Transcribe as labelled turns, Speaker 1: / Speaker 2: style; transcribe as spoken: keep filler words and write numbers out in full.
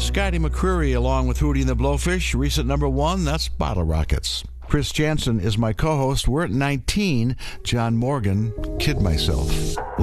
Speaker 1: Scotty McCreery along with Hootie and the Blowfish. Recent number one, that's Bottle Rockets. Chris Jansen is my co-host. We're at nineteen. John Morgan, Kid Myself.